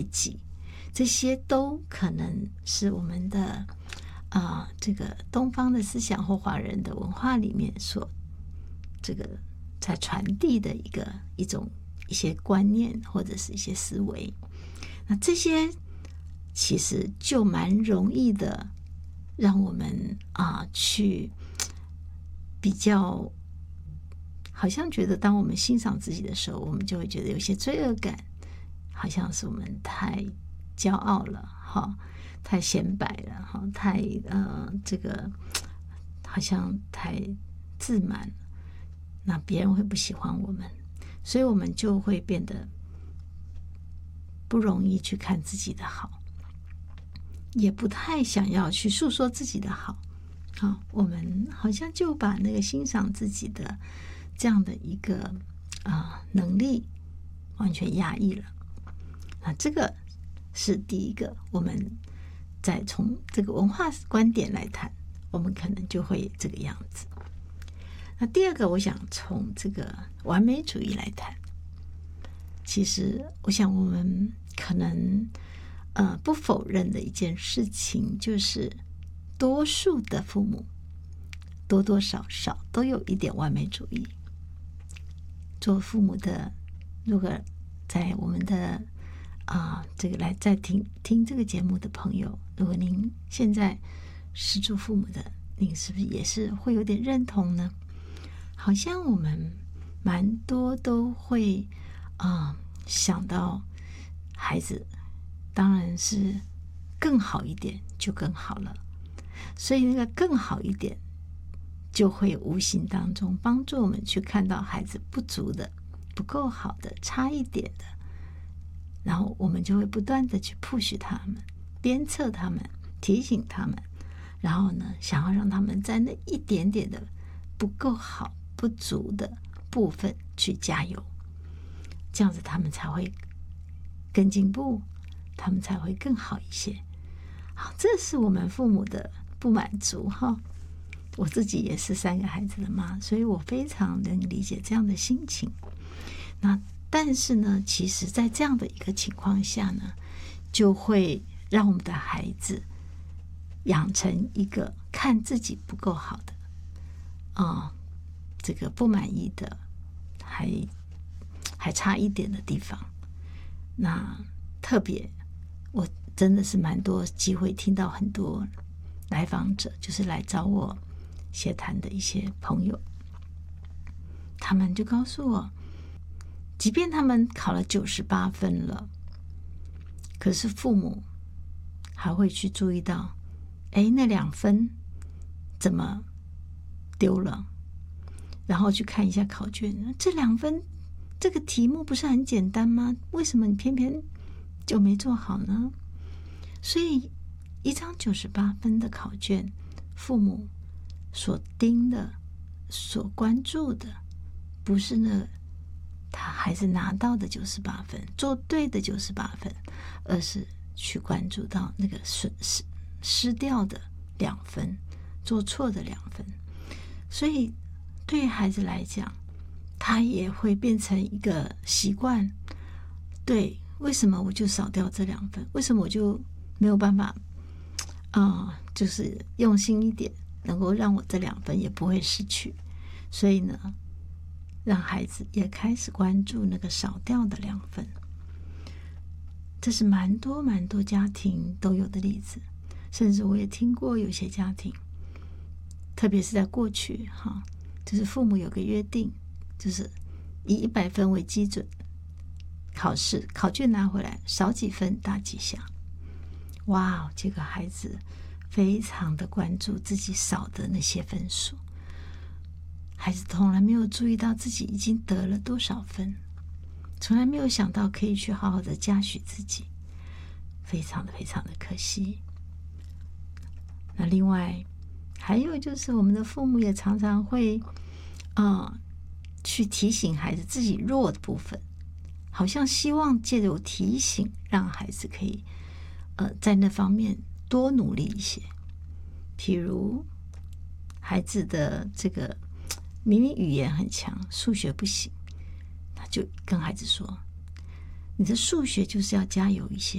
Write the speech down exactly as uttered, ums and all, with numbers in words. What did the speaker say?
己，这些都可能是我们的啊、呃，这个东方的思想或华人的文化里面所这个在传递的一个一种一些观念或者是一些思维。那这些其实就蛮容易的让我们啊、呃、去比较，好像觉得当我们欣赏自己的时候，我们就会觉得有些罪恶感，好像是我们太骄傲了哈，太显摆了哈，太呃这个好像太自满，那别人会不喜欢我们，所以我们就会变得不容易去看自己的好，也不太想要去诉说自己的好。好，我们好像就把那个欣赏自己的这样的一个啊、呃、能力完全压抑了。那这个是第一个，我们再从这个文化观点来谈，我们可能就会这个样子。那第二个，我想从这个完美主义来谈。其实我想我们可能呃不否认的一件事情，就是多数的父母多多少少都有一点完美主义。做父母的，如果在我们的啊、呃、这个来在听听这个节目的朋友，如果您现在是做父母的，您是不是也是会有点认同呢？好像我们蛮多都会啊、呃、想到孩子当然是更好一点就更好了，所以那个更好一点就会无形当中帮助我们去看到孩子不足的、不够好的、差一点的，然后我们就会不断的去 push 他们，鞭策他们，提醒他们，然后呢，想要让他们在那一点点的不够好、不足的部分去加油，这样子他们才会更进步，他们才会更好一些。好，这是我们父母的不满足哈。我自己也是三个孩子的妈，所以我非常能理解这样的心情。那但是呢，其实在这样的一个情况下呢，就会让我们的孩子养成一个看自己不够好的啊、呃，这个不满意的，还还差一点的地方。那特别我真的是蛮多机会听到很多来访者，就是来找我协谈的一些朋友，他们就告诉我，即便他们考了九十八分了，可是父母还会去注意到，哎，那两分怎么丢了，然后去看一下考卷，这两分这个题目不是很简单吗？为什么你偏偏就没做好呢？所以一张九十八分的考卷，父母所盯的、所关注的，不是那他孩子拿到的九十八分，做对的九十八分，而是去关注到那个损失失掉的两分，做错的两分。所以对于孩子来讲，他也会变成一个习惯。对，为什么我就少掉这两分？为什么我就没有办法啊、呃，就是用心一点，能够让我这两分也不会失去？所以呢，让孩子也开始关注那个少掉的两分。这是蛮多蛮多家庭都有的例子，甚至我也听过有些家庭，特别是在过去哈，就是父母有个约定，就是以一百分为基准，考试考卷拿回来少几分打几下。哇，这个孩子非常的关注自己少的那些分数，孩子从来没有注意到自己已经得了多少分，从来没有想到可以去好好的嘉许自己，非常的非常的可惜。那另外还有就是我们的父母也常常会呃去提醒孩子自己弱的部分，好像希望借由提醒让孩子可以呃在那方面多努力一些。譬如孩子的这个明明语言很强，数学不行，他就跟孩子说，你的数学就是要加油一些，